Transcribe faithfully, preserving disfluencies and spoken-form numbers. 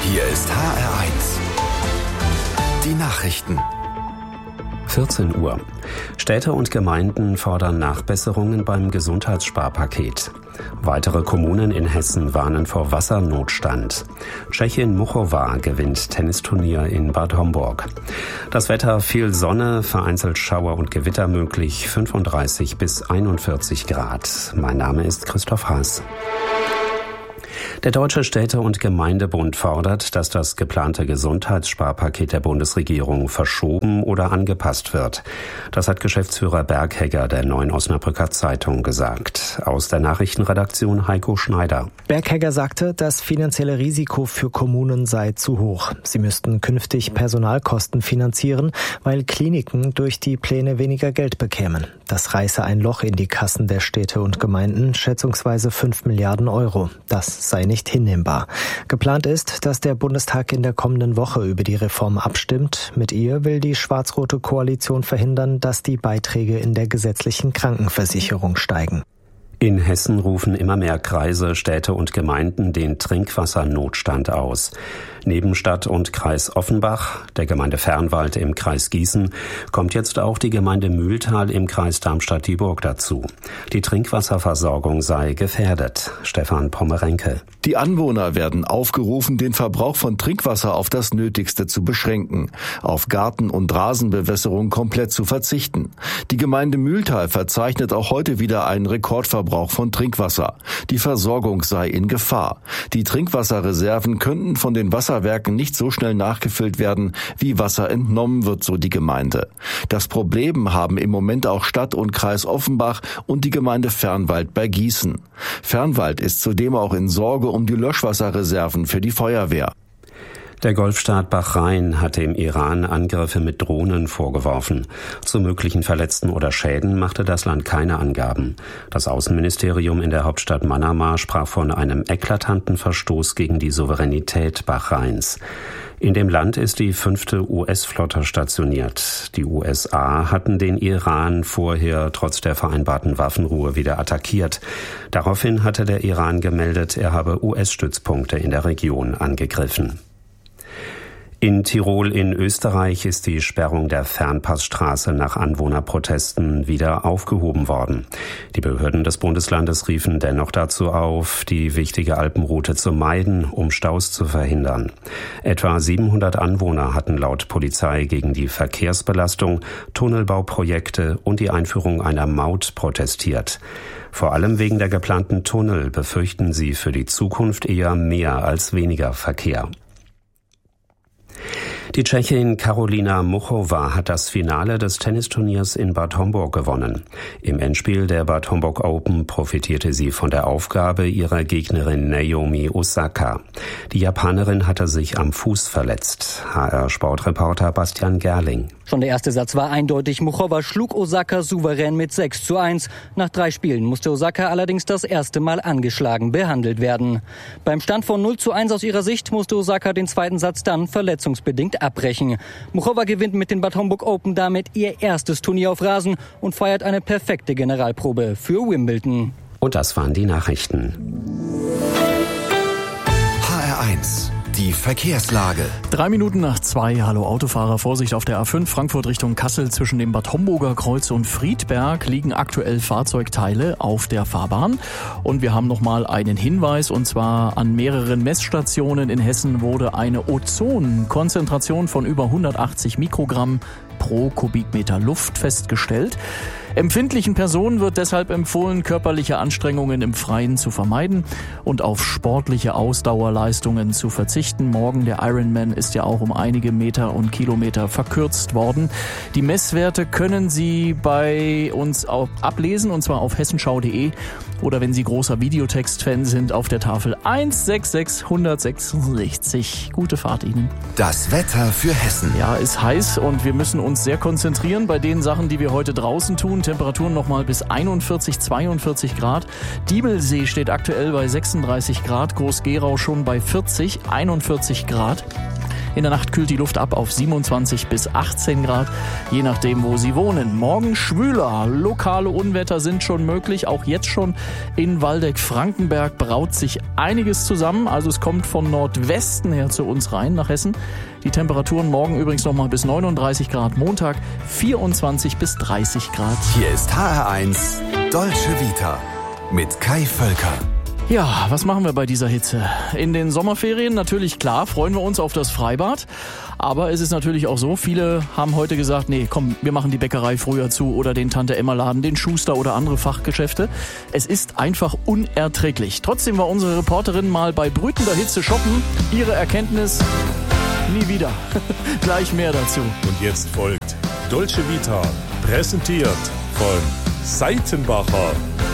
Hier ist H R eins. Die Nachrichten. vierzehn Uhr. Städte und Gemeinden fordern Nachbesserungen beim Gesundheitssparpaket. Weitere Kommunen in Hessen warnen vor Wassernotstand. Tschechin Muchova gewinnt Tennisturnier in Bad Homburg. Das Wetter: viel Sonne, vereinzelt Schauer und Gewitter möglich, fünfunddreißig bis einundvierzig Grad. Mein Name ist Christoph Haas. Der Deutsche Städte- und Gemeindebund fordert, dass das geplante Gesundheitssparpaket der Bundesregierung verschoben oder angepasst wird. Das hat Geschäftsführer Berghegger der Neuen Osnabrücker Zeitung gesagt. Aus der Nachrichtenredaktion Heiko Schneider. Berghegger sagte, das finanzielle Risiko für Kommunen sei zu hoch. Sie müssten künftig Personalkosten finanzieren, weil Kliniken durch die Pläne weniger Geld bekämen. Das reiße ein Loch in die Kassen der Städte und Gemeinden, schätzungsweise fünf Milliarden Euro. Das sei nicht hinnehmbar. Geplant ist, dass der Bundestag in der kommenden Woche über die Reform abstimmt. Mit ihr will die schwarz-rote Koalition verhindern, dass die Beiträge in der gesetzlichen Krankenversicherung steigen. In Hessen rufen immer mehr Kreise, Städte und Gemeinden den Trinkwassernotstand aus. Neben Stadt und Kreis Offenbach, der Gemeinde Fernwald im Kreis Gießen, kommt jetzt auch die Gemeinde Mühltal im Kreis Darmstadt-Dieburg dazu. Die Trinkwasserversorgung sei gefährdet. Stefan Pommerenke. Die Anwohner werden aufgerufen, den Verbrauch von Trinkwasser auf das Nötigste zu beschränken, auf Garten- und Rasenbewässerung komplett zu verzichten. Die Gemeinde Mühltal verzeichnet auch heute wieder einen Rekordverbrauch von Trinkwasser. Die Versorgung sei in Gefahr. Die Trinkwasserreserven könnten von den Wasserwerken nicht so schnell nachgefüllt werden, wie Wasser entnommen wird, so die Gemeinde. Das Problem haben im Moment auch Stadt und Kreis Offenbach und die Gemeinde Fernwald bei Gießen. Fernwald ist zudem auch in Sorge um die Löschwasserreserven für die Feuerwehr. Der Golfstaat Bahrain hat dem Iran Angriffe mit Drohnen vorgeworfen. Zu möglichen Verletzten oder Schäden machte das Land keine Angaben. Das Außenministerium in der Hauptstadt Manama sprach von einem eklatanten Verstoß gegen die Souveränität Bahrains. In dem Land ist die fünfte U S-Flotte stationiert. Die U S A hatten den Iran vorher trotz der vereinbarten Waffenruhe wieder attackiert. Daraufhin hatte der Iran gemeldet, er habe U S-Stützpunkte in der Region angegriffen. In Tirol in Österreich ist die Sperrung der Fernpassstraße nach Anwohnerprotesten wieder aufgehoben worden. Die Behörden des Bundeslandes riefen dennoch dazu auf, die wichtige Alpenroute zu meiden, um Staus zu verhindern. Etwa siebenhundert Anwohner hatten laut Polizei gegen die Verkehrsbelastung, Tunnelbauprojekte und die Einführung einer Maut protestiert. Vor allem wegen der geplanten Tunnel befürchten sie für die Zukunft eher mehr als weniger Verkehr. Die Tschechin Karolina Muchova hat das Finale des Tennisturniers in Bad Homburg gewonnen. Im Endspiel der Bad Homburg Open profitierte sie von der Aufgabe ihrer Gegnerin Naomi Osaka. Die Japanerin hatte sich am Fuß verletzt. H R-Sportreporter Bastian Gerling. Schon der erste Satz war eindeutig. Muchova schlug Osaka souverän mit sechs zu eins. Nach drei Spielen musste Osaka allerdings das erste Mal angeschlagen behandelt werden. Beim Stand von null zu eins aus ihrer Sicht musste Osaka den zweiten Satz dann verletzungsbedingt abbrechen. Muchova gewinnt mit den Bad Homburg Open damit ihr erstes Turnier auf Rasen und feiert eine perfekte Generalprobe für Wimbledon. Und das waren die Nachrichten. H R eins. Die Verkehrslage. Drei Minuten nach zwei. Hallo Autofahrer, Vorsicht auf der A fünf Frankfurt Richtung Kassel zwischen dem Bad Homburger Kreuz und Friedberg liegen aktuell Fahrzeugteile auf der Fahrbahn. Und wir haben nochmal einen Hinweis, und zwar an mehreren Messstationen in Hessen wurde eine Ozonkonzentration von über hundertachtzig Mikrogramm pro Kubikmeter Luft festgestellt. Empfindlichen Personen wird deshalb empfohlen, körperliche Anstrengungen im Freien zu vermeiden und auf sportliche Ausdauerleistungen zu verzichten. Morgen, der Ironman, ist ja auch um einige Meter und Kilometer verkürzt worden. Die Messwerte können Sie bei uns auch ablesen, und zwar auf hessenschau punkt de oder wenn Sie großer Videotext-Fan sind, auf der Tafel eins sechs sechs hundertsechsundsechzig. Gute Fahrt Ihnen. Das Wetter für Hessen. Ja, ist heiß und wir müssen uns sehr konzentrieren bei den Sachen, die wir heute draußen tun. Temperaturen nochmal bis einundvierzig, zweiundvierzig Grad. Diebelsee steht aktuell bei sechsunddreißig Grad, Groß-Gerau schon bei vierzig, einundvierzig Grad. In der Nacht kühlt die Luft ab auf siebenundzwanzig bis achtzehn Grad, je nachdem, wo Sie wohnen. Morgen schwüler. Lokale Unwetter sind schon möglich. Auch jetzt schon in Waldeck-Frankenberg braut sich einiges zusammen. Also es kommt von Nordwesten her zu uns rein, nach Hessen. Die Temperaturen morgen übrigens nochmal bis neununddreißig Grad, Montag vierundzwanzig bis dreißig Grad. Hier ist H R eins Dolce Vita mit Kai Völker. Ja, was machen wir bei dieser Hitze? In den Sommerferien natürlich klar, freuen wir uns auf das Freibad. Aber es ist natürlich auch so, viele haben heute gesagt, nee, komm, wir machen die Bäckerei früher zu oder den Tante-Emma-Laden, den Schuster oder andere Fachgeschäfte. Es ist einfach unerträglich. Trotzdem war unsere Reporterin mal bei brütender Hitze shoppen. Ihre Erkenntnis: nie wieder. Gleich mehr dazu. Und jetzt folgt Dolce Vita, präsentiert von Seitenbacher.